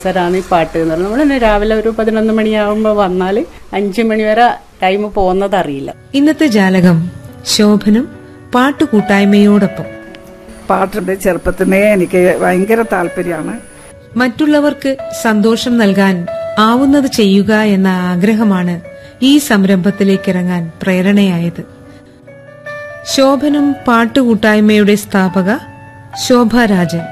സാറാണ് ഈ പാട്ട് എന്ന് പറഞ്ഞാൽ നമ്മൾ രാവിലെ ഒരു 11 മണിയാകുമ്പോൾ വന്നാൽ 5 മണി വരെ ടൈം പോകുന്നത് അറിയില്ല. ഇന്നത്തെ ജാലകം ശോഭനം പാട്ടുകൂട്ടായ്മയോടൊപ്പം. പാട്ടിന്റെ ചെറുപ്പത്തിനേ എനിക്ക് ഭയങ്കര താല്പര്യമാണ്. മറ്റുള്ളവർക്ക് സന്തോഷം നൽകാൻ ആവുന്നത് ചെയ്യുക എന്ന ആഗ്രഹമാണ് ഈ സംരംഭത്തിലേക്കിറങ്ങാൻ പ്രേരണയായത്. ശോഭനം പാട്ടുകൂട്ടായ്മയുടെ സ്ഥാപക ശോഭ രാജൻ.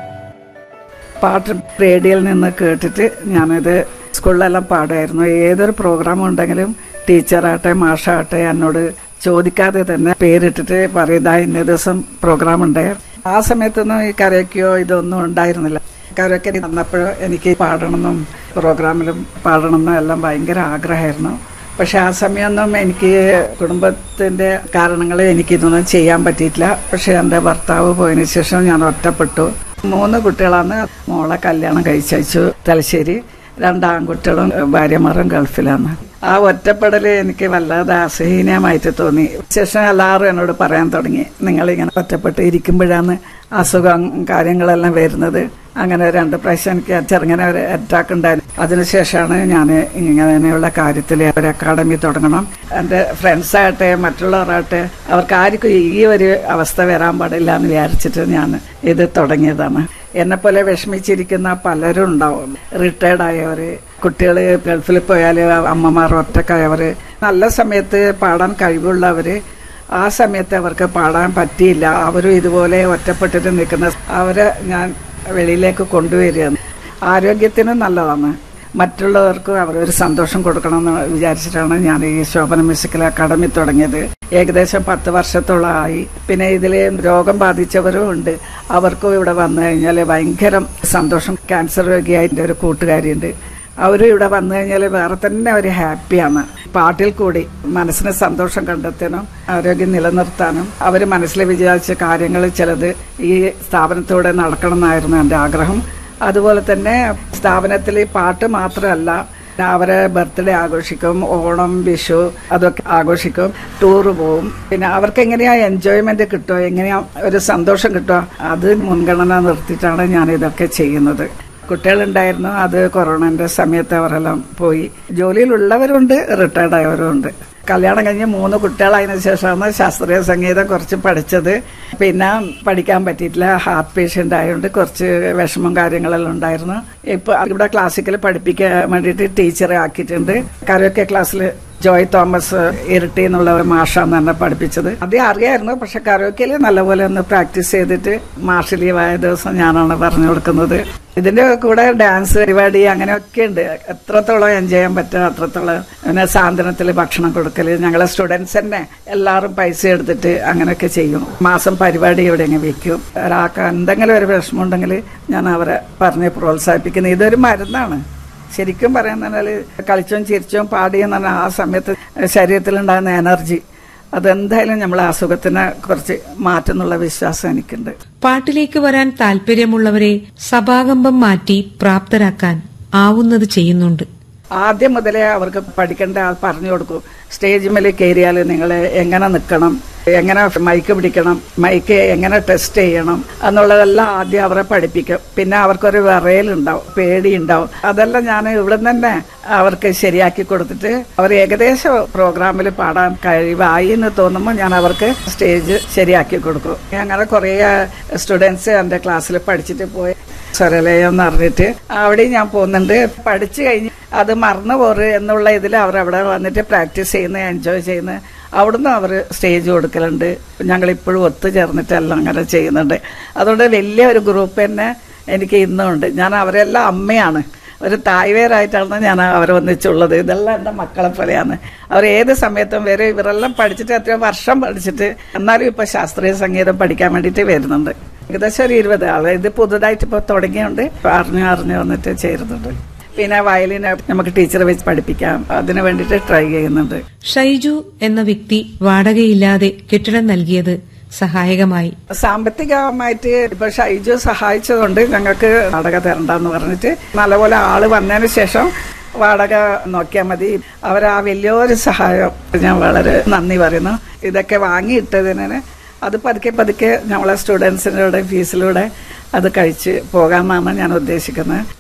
പാട്ട് റേഡിയോയിൽ നിന്ന് കേട്ടിട്ട് ഞാനിത് സ്കൂളിലെല്ലാം പാടുമായിരുന്നു. ഏതൊരു പ്രോഗ്രാം ഉണ്ടെങ്കിലും ടീച്ചറാകട്ടെ മാഷാകട്ടെ എന്നോട് ചോദിക്കാതെ തന്നെ പേരിട്ടിട്ട് പറയുക ഇന്ന ദിവസം പ്രോഗ്രാം ഉണ്ടായി. ആ സമയത്തൊന്നും ഈ കരയ്ക്കോ ഇതൊന്നും ഉണ്ടായിരുന്നില്ല. കരയ്ക്ക് വന്നപ്പോൾ എനിക്ക് പാടണമെന്നും പ്രോഗ്രാമിലും പാടണമെന്നും എല്ലാം ഭയങ്കര ആഗ്രഹമായിരുന്നു. പക്ഷെ ആ സമയമൊന്നും എനിക്ക് കുടുംബത്തിന്റെ കാരണങ്ങൾ എനിക്കിതൊന്നും ചെയ്യാൻ പറ്റിയിട്ടില്ല. പക്ഷെ എൻ്റെ ഭർത്താവ് പോയതിനു ശേഷം ഞാൻ ഒറ്റപ്പെട്ടു. 3 കുട്ടികളാണ്. മോളെ കല്യാണം കഴിച്ചയച്ചു തലശ്ശേരി. 2 ആൺകുട്ടികളും ഭാര്യമാരും ഗൾഫിലാണ്. ആ ഒറ്റപ്പെടല് എനിക്ക് വല്ലാതെ അസഹനീയമായിട്ട് തോന്നി. ശേഷം എല്ലാവരും എന്നോട് പറയാൻ തുടങ്ങി, നിങ്ങളിങ്ങനെ ഒറ്റപ്പെട്ട് ഇരിക്കുമ്പോഴാണ് അസുഖം കാര്യങ്ങളെല്ലാം വരുന്നത്. അങ്ങനെ 2 പ്രാവശ്യം എനിക്ക് ചെറുങ്ങനെ ഒരു അറ്റാക്ക് ഉണ്ടായിരുന്നു. അതിനുശേഷമാണ് ഞാൻ ഇങ്ങനെയുള്ള കാര്യത്തിൽ ഒരു അക്കാഡമി തുടങ്ങണം. എൻ്റെ ഫ്രണ്ട്സാകട്ടെ മറ്റുള്ളവരാകട്ടെ അവർക്ക് ആർക്കും ഈ ഒരു അവസ്ഥ വരാൻ പാടില്ല എന്ന് വിചാരിച്ചിട്ട് ഞാൻ ഇത് തുടങ്ങിയതാണ്. എന്നെപ്പോലെ വിഷമിച്ചിരിക്കുന്ന പലരും ഉണ്ടാവും. റിട്ടയർഡ് ആയവർ, കുട്ടികൾ ഗൾഫിൽ പോയാൽ അമ്മമാർ ഒറ്റക്കായവർ, നല്ല സമയത്ത് പാടാൻ കഴിവുള്ളവർ, ആ സമയത്ത് അവർക്ക് പാടാൻ പറ്റിയില്ല. അവരും ഇതുപോലെ ഒറ്റപ്പെട്ടിട്ട് നിൽക്കുന്ന അവരെ ഞാൻ വെളിയിലേക്ക് കൊണ്ടുവരികയാണ്. ആരോഗ്യത്തിന് നല്ലതാണ്. മറ്റുള്ളവർക്ക് അവരൊരു സന്തോഷം കൊടുക്കണമെന്ന് വിചാരിച്ചിട്ടാണ് ഞാൻ ഈ ശോഭന മ്യൂസിക്കൽ അക്കാദമി തുടങ്ങിയത്. ഏകദേശം 10 വർഷത്തോളമായി. പിന്നെ ഇതിൽ രോഗം ബാധിച്ചവരും ഉണ്ട്. അവർക്കും ഇവിടെ വന്നു കഴിഞ്ഞാൽ ഭയങ്കര സന്തോഷം. ക്യാൻസർ രോഗിയായിട്ട് ഒരു കൂട്ടുകാരിയുണ്ട്. അവരും ഇവിടെ വന്നു കഴിഞ്ഞാൽ വേറെ തന്നെ ഒരു ഹാപ്പിയാണ്. പാട്ടിൽ കൂടി മനസ്സിന് സന്തോഷം കണ്ടെത്താനും ആരോഗ്യം നിലനിർത്താനും അവർ മനസ്സിൽ വിചാരിച്ച കാര്യങ്ങൾ ചിലത് ഈ സ്ഥാപനത്തോടെ നടക്കണം എന്നായിരുന്നു എൻ്റെ ആഗ്രഹം. അതുപോലെ തന്നെ സ്ഥാപനത്തിൽ പാട്ട് മാത്രമല്ല, അവരെ ബർത്ത്ഡേ ആഘോഷിക്കും, ഓണം വിഷു അതൊക്കെ ആഘോഷിക്കും, ടൂറ് പോവും. പിന്നെ അവർക്ക് എങ്ങനെയാ എൻജോയ്മെന്റ് കിട്ടുമോ, എങ്ങനെയാ ഒരു സന്തോഷം കിട്ടുമോ, അത് മുൻഗണന നിർത്തിയിട്ടാണ് ഞാൻ ഇതൊക്കെ ചെയ്യുന്നത്. കുട്ടികളുണ്ടായിരുന്നു, അത് കൊറോണന്റെ സമയത്ത് അവരെല്ലാം പോയി. ജോലിയിലുള്ളവരുണ്ട്, റിട്ടയർഡ് ആയവരുണ്ട്. കല്യാണം കഴിഞ്ഞ് 3 കുട്ടികളായതിനു ശേഷമാണ് ശാസ്ത്രീയ സംഗീതം കുറച്ച് പഠിച്ചത്. പിന്നെ പഠിക്കാൻ പറ്റിയിട്ടില്ല. ഹാർട്ട് പേഷ്യന്റ് ആയതുകൊണ്ട് കുറച്ച് വിഷമം കാര്യങ്ങളെല്ലാം ഉണ്ടായിരുന്നു. ഇപ്പൊ ഇവിടെ ക്ലാസിക്കൽ പഠിപ്പിക്കാൻ വേണ്ടിയിട്ട് ടീച്ചറെ ആക്കിയിട്ടുണ്ട്. കരോക്കെ ക്ലാസ്സിൽ ജോയ് തോമസ് ഇരട്ടി എന്നുള്ള ഒരു മാഷാണ് എന്നെ പഠിപ്പിച്ചത്. അതേ അറിയായിരുന്നു. പക്ഷെ കരോക്കയിൽ നല്ലപോലെ ഒന്ന് പ്രാക്ടീസ് ചെയ്തിട്ട് മാഷ് ലീവായ ദിവസം ഞാനാണ് പറഞ്ഞു കൊടുക്കുന്നത്. ഇതിന്റെ കൂടെ ഡാൻസ് പരിപാടി അങ്ങനെയൊക്കെ ഉണ്ട്. എത്രത്തോളം എൻജോയ് ചെയ്യാൻ പറ്റും അത്രത്തോളം. പിന്നെ സാന്ത്വനത്തിൽ ഭക്ഷണം കൊടുക്കല്, ഞങ്ങളെ സ്റ്റുഡൻസ് തന്നെ എല്ലാവരും പൈസ എടുത്തിട്ട് അങ്ങനെയൊക്കെ ചെയ്യും. മാസം പരിപാടി ഇവിടെ വെക്കും. ഒരാൾക്ക് എന്തെങ്കിലും ഒരു വിഷമം ഉണ്ടെങ്കിൽ ഞാൻ അവരെ പറഞ്ഞ് പ്രോത്സാഹിപ്പിക്കുന്നത്. ഇതൊരു മരുന്നാണ്. ശരിക്കും പറയാൻ കളിച്ചും ചിരിച്ചും പാടിയെന്ന് പറഞ്ഞാൽ ആ സമയത്ത് ശരീരത്തിലുണ്ടാകുന്ന എനർജി അതെന്തായാലും നമ്മളെ അസുഖത്തിനെ കുറച്ച് മാറ്റുന്നുള്ള വിശ്വാസം എനിക്കുണ്ട്. പാട്ടിലേക്ക് വരാൻ താല്പര്യമുള്ളവരെ സഭാകമ്പം മാറ്റി പ്രാപ്തരാക്കാൻ ആവുന്നത് ചെയ്യുന്നുണ്ട്. ആദ്യം മുതലേ അവർക്ക് പഠിക്കേണ്ട ആൾ പറഞ്ഞു കൊടുക്കും. സ്റ്റേജ് മേലെ കയറിയാൽ നിങ്ങൾ എങ്ങനെ നിൽക്കണം, എങ്ങനെ മൈക്ക് പിടിക്കണം, മൈക്ക് എങ്ങനെ ടെസ്റ്റ് ചെയ്യണം എന്നുള്ളതെല്ലാം ആദ്യം അവരെ പഠിപ്പിക്കും. പിന്നെ അവർക്കൊരു വിറയലുണ്ടാവും, പേടിയുണ്ടാവും. അതെല്ലാം ഞാൻ ഇവിടെ തന്നെ അവർക്ക് ശരിയാക്കി കൊടുത്തിട്ട് അവർ ഏകദേശം പ്രോഗ്രാമിൽ പാടാൻ കഴിവായി എന്ന് തോന്നുമ്പോൾ ഞാൻ അവർക്ക് സ്റ്റേജ് ശരിയാക്കി കൊടുക്കും. അങ്ങനെ കുറേ സ്റ്റുഡൻസ് എൻ്റെ ക്ലാസ്സിൽ പഠിച്ചിട്ട് പോയി. സ്വരലയം എന്ന് പറഞ്ഞിട്ട് അവിടെയും ഞാൻ പോകുന്നുണ്ട്. പഠിച്ചു കഴിഞ്ഞ് അത് മറന്നു പോറ് എന്നുള്ള ഇതിൽ അവർ അവിടെ വന്നിട്ട് പ്രാക്ടീസ് ചെയ്യുന്ന എൻജോയ് ചെയ്യുന്ന അവിടുന്ന് അവർ സ്റ്റേജ് കൊടുക്കലുണ്ട്. ഞങ്ങളിപ്പോഴും ഒത്തുചേർന്നിട്ട് എല്ലാം അങ്ങനെ ചെയ്യുന്നുണ്ട്. അതുകൊണ്ട് വലിയ ഒരു ഗ്രൂപ്പ് തന്നെ എനിക്ക് ഇന്നുണ്ട്. ഞാൻ അവരെല്ലാം അമ്മയാണ്, ഒരു തായ്വേരായിട്ടാണ് ഞാൻ അവരെ ഒന്നിച്ചുള്ളത്. ഇതെല്ലാം എൻ്റെ മക്കളെ പോലെയാണ്. അവർ ഏത് സമയത്തും വരെ ഇവരെല്ലാം പഠിച്ചിട്ട് എത്രയോ വർഷം പഠിച്ചിട്ട് എന്നാലും ഇപ്പൊ ശാസ്ത്രീയ സംഗീതം പഠിക്കാൻ വേണ്ടിയിട്ട് വരുന്നുണ്ട്. ഏകദേശം ഒരു 20 ആള്. ഇത് പുതുതായിട്ട് ഇപ്പോൾ തുടങ്ങിയുണ്ട്. അറിഞ്ഞു വന്നിട്ട് ചേരുന്നുണ്ട്. പിന്നെ വയലിൻ നമുക്ക് ടീച്ചറെ വെച്ച് പഠിപ്പിക്കാം, അതിനു വേണ്ടിയിട്ട് ട്രൈ ചെയ്യുന്നുണ്ട്. ഷൈജു എന്ന വ്യക്തി വാടകയില്ലാതെ കെട്ടിടം നൽകിയത് സഹായകമായി. സാമ്പത്തികമായിട്ട് ഇപ്പൊ ഷൈജു സഹായിച്ചതുകൊണ്ട് ഞങ്ങൾക്ക് വാടക തരണ്ടെന്ന് പറഞ്ഞിട്ട് നല്ലപോലെ ആള് വന്നതിന് ശേഷം വാടക നോക്കിയാൽ മതി. അവരാ വലിയൊരു സഹായം ഞാൻ വളരെ നന്ദി പറയുന്നു. ഇതൊക്കെ വാങ്ങിയിട്ടതിന് അത് പതുക്കെ നമ്മളെ സ്റ്റുഡൻസിന്റെ ഫീസിലൂടെ അത് കഴിച്ച് പോകാമെന്നാണ് ഞാൻ ഉദ്ദേശിക്കുന്നത്.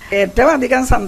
ഏറ്റവും അധികം